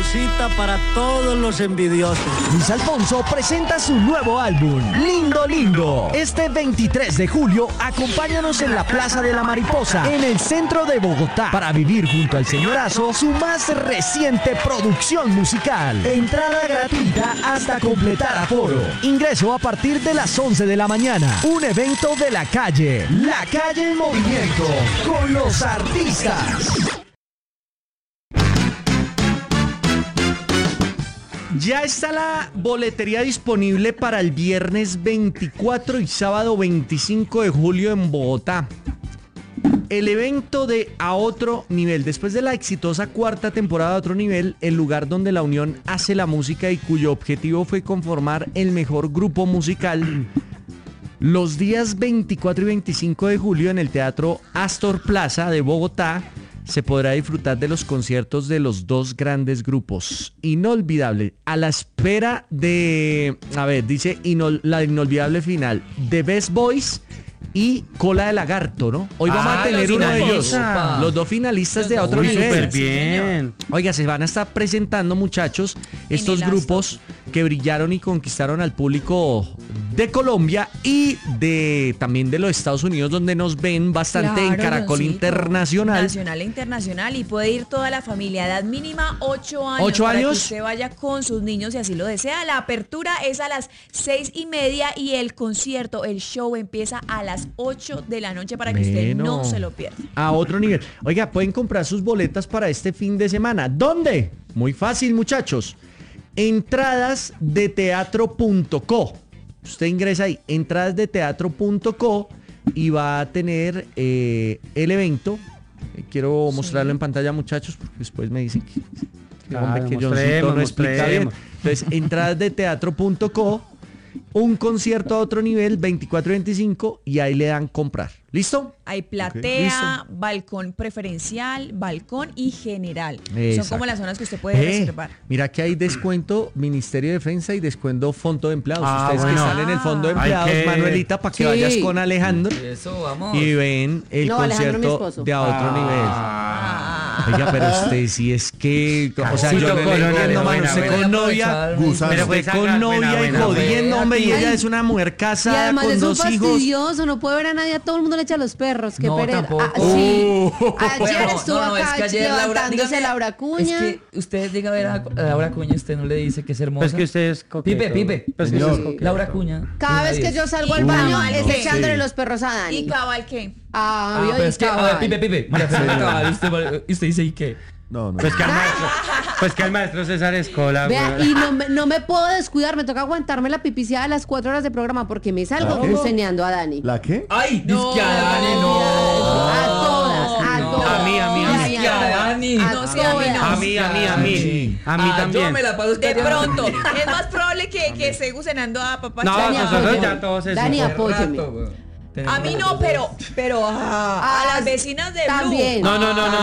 cosita para todos los envidiosos. Luis Alfonso presenta su nuevo álbum, Lindo Lindo. Este 23 de julio, acompáñanos en la Plaza de la Mariposa, en el centro de Bogotá, para vivir junto al señorazo su más reciente producción musical. Entrada gratuita hasta completar aforo. Ingreso a partir de las 11 de la mañana. Un evento de la calle en movimiento, con los artistas. Ya está la boletería disponible para el viernes 24 y sábado 25 de julio en Bogotá. El evento de A Otro Nivel. Después de la exitosa cuarta temporada de A Otro Nivel, el lugar donde la unión hace la música y cuyo objetivo fue conformar el mejor grupo musical. Los días 24 y 25 de julio en el Teatro Astor Plaza de Bogotá se podrá disfrutar de los conciertos de los dos grandes grupos. Inolvidable, a la espera de, dice la inolvidable final, The Best Boys y Cola de Lagarto, ¿no? Hoy vamos a tener uno de ellos, los dos finalistas de A Otro Nivel. Súper bien. Oiga, se van a estar presentando, muchachos, estos grupos que brillaron y conquistaron al público de Colombia y también de los Estados Unidos, donde nos ven bastante, en Caracol Internacional. Nacional e internacional, y puede ir toda la familia, edad mínima 8 años. 8 para años. que usted vaya con sus niños si así lo desea. La apertura es a las 6:30 y el concierto, el show empieza a las 8 de la noche para que usted no se lo pierda. A Otro Nivel. Oiga, pueden comprar sus boletas para este fin de semana. ¿Dónde? Muy fácil, muchachos. Entradasdeteatro.co. Usted ingresa ahí, entradasdeteatro.co, y va a tener el evento. Quiero mostrarlo en pantalla, muchachos, porque después me dicen que Johncito no explica bien. Entonces, entradasdeteatro.co, un concierto a Otro Nivel, 24 y 25, y ahí le dan comprar. ¿Listo? Hay platea, Okay. balcón preferencial, balcón y general. Exacto. Son como las zonas que usted puede reservar. Mira que hay descuento Ministerio de Defensa y descuento Fondo de Empleados. Ustedes bueno. que salen en el Fondo de Empleados, Manuelita, para que vayas con Alejandro. Eso, vamos. Y ven el concierto de A Otro Nivel. Oiga, pero usted sí es que... O sea, yo no le entiendo, mano. Usted con novia, Pero usted con novia y jodiendo, hombre, y ella es una mujer casada Y además con es un 2 hijos. fastidioso, no puede ver a nadie, a todo el mundo le echa a los perros, qué No, pereza. tampoco. Sí. Ayer Bueno, estuvo no, es acá que ayer levantándose dígame, Laura Cuña. Es que usted diga a ver a Laura Cuña, usted no le dice que es hermosa. Pues que usted es coqueto. Pipe. Pues que usted es coqueto. Laura Cuña. Cada vez que yo salgo al baño es echándole los perros a Dani. ¿Y cabal qué? Pero es que, a ver, Pipe. María Fernanda Cabal, usted dice, ¿y qué? No. Pues que al maestro César Escola. Vea, güey. y no me puedo descuidar, me toca aguantarme la pipiciada de las 4 horas de programa porque me salgo ¿Qué? buceneando a Dani. ¿La qué? ¡Ay! No, que a Dani, no. A todas. A mí. Es que a Dani. No, sí, a mí no. A mí también. Yo me la paso De pronto, es más probable que esté gucenando a papá. No, Dani, nosotros apóyeme. ya todos eso. Dani, apóyeme. A mí no, pero a las vecinas de Blue. También. No.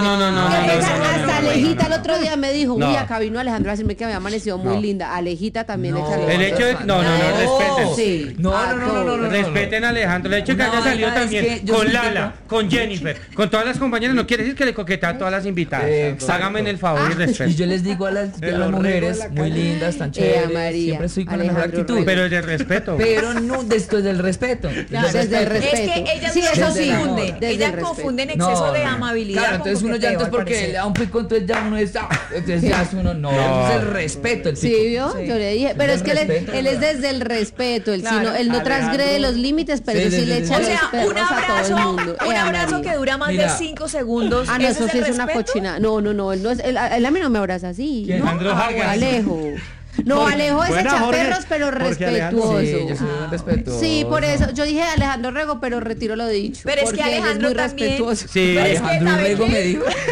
Hasta Alejita el otro día me dijo, No. uy, acá vino Alejandra a decirme que había amanecido muy linda. Alejita también No. echa los El hecho de... No, respeten. Sí. No. Respeten a Alejandro. El hecho de que haya No, salido es que también yo con sí Lala, con Jennifer, con todas las compañeras, no quiere decir que le coquetea a todas las invitadas. Hágame en el favor y Y respeten. yo les digo a las mujeres muy lindas, tan chéveres, María, siempre estoy con la mejor Alejandro actitud. Rego. Pero es de respeto. Pero no, esto es del respeto. Desde el respeto. Es que ellas Sí, no eso sí, confunden. desde el Ellas respeto. confunden exceso de amabilidad. Claro, con entonces uno ya coqueteo, entonces al porque parecer. le da un pico, entonces ya uno es entonces ya es uno no, es el respeto el pico. Sí, ¿vio? Sí. Yo le dije, pero Es es que del respeto, él es ¿verdad? desde el respeto, Claro. él no transgrede los límites, pero Sí, eso sí sí, le sí, echa sí. O los sea, perros a todo el mundo. un abrazo María. que dura más Mira. de 5 segundos. Ah, no, ¿ese eso sí el es una respeto? cochina. No, él no él a mí no me abraza así. ¿Quién? ¿No? Alejandro Haga. Alejo. No, Alejo es Buena, echa Jorge. perros, pero Jorge Alejandro. respetuoso. Sí, yo soy un respetuoso. Sí, por eso. Yo dije Alejandro Rego, pero retiro lo dicho. Pero es que porque él Alejandro muy también. respetuoso. Sí, Pero es que, Alejandro ¿sabe Rego qué? me dijo.